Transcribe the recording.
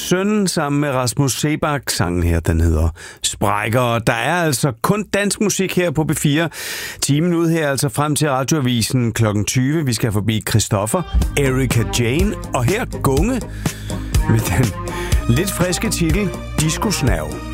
Sønnen sammen med Rasmus Seebach. Sangen her, den hedder Sprækker. Og der er altså kun dansk musik her på B4. Timen ud her altså frem til Radioavisen kl. 20. Vi skal forbi Christoffer, Erika Jane og her Gunge med den lidt friske titel Disco Snav.